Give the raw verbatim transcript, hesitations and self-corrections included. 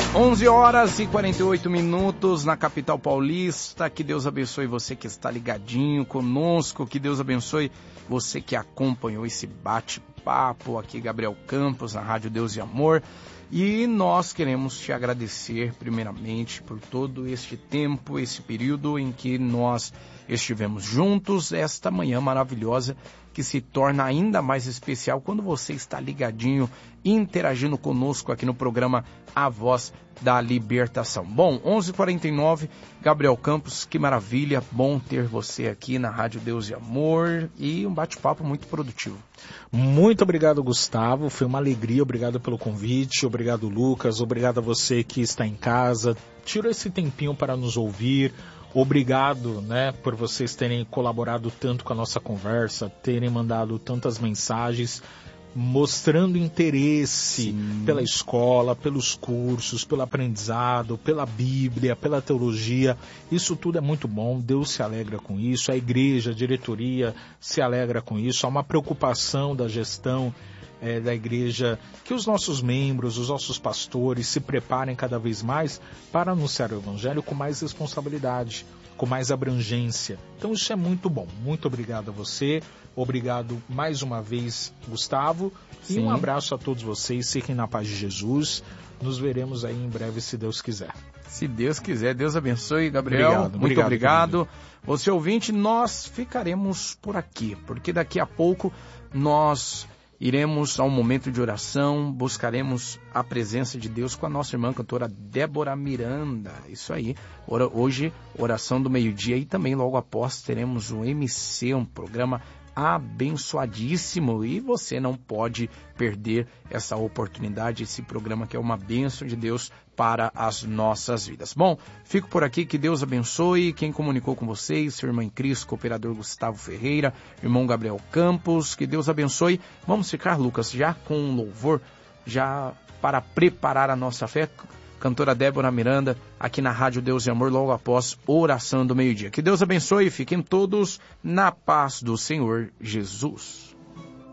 onze horas e quarenta e oito minutos na capital paulista. Que Deus abençoe você que está ligadinho conosco. Que Deus abençoe você que acompanhou esse bate-papo aqui, Gabriel Campos, na Rádio Deus e Amor. E nós queremos te agradecer primeiramente por todo este tempo, esse período em que nós estivemos juntos, esta manhã maravilhosa que se torna ainda mais especial quando você está ligadinho, interagindo conosco aqui no programa A Voz da Libertação. Bom, onze e quarenta e nove, Gabriel Campos, que maravilha, bom ter você aqui na Rádio Deus e Amor e um bate-papo muito produtivo. Muito obrigado, Gustavo, foi uma alegria, obrigado pelo convite, obrigado, Lucas, obrigado a você que está em casa, tirou esse tempinho para nos ouvir. Obrigado, né, por vocês terem colaborado tanto com a nossa conversa, terem mandado tantas mensagens, mostrando interesse Sim. pela escola, pelos cursos, pelo aprendizado, pela Bíblia, pela teologia. Isso tudo é muito bom, Deus se alegra com isso, a igreja, a diretoria se alegra com isso, há uma preocupação da gestão É, da igreja, que os nossos membros, os nossos pastores se preparem cada vez mais para anunciar o evangelho com mais responsabilidade, com mais abrangência. Então isso é muito bom. Muito obrigado a você, obrigado mais uma vez, Gustavo, e Sim. um abraço a todos vocês, fiquem na paz de Jesus, nos veremos aí em breve, se Deus quiser. Se Deus quiser, Deus abençoe, Gabriel, obrigado, muito obrigado. obrigado. Você ouvinte, nós ficaremos por aqui, porque daqui a pouco nós iremos a um momento de oração, buscaremos a presença de Deus com a nossa irmã cantora Débora Miranda. Isso aí, hoje, oração do meio-dia e também logo após teremos o M C, um programa abençoadíssimo e você não pode perder essa oportunidade, esse programa que é uma bênção de Deus para as nossas vidas. Bom, fico por aqui, que Deus abençoe. Quem comunicou com vocês, seu irmão em Cristo, cooperador Gustavo Ferreira, irmão Gabriel Campos, que Deus abençoe. Vamos ficar, Lucas, já com um louvor, já para preparar a nossa fé, cantora Débora Miranda, aqui na Rádio Deus e Amor, logo após oração do meio-dia. Que Deus abençoe e fiquem todos na paz do Senhor Jesus.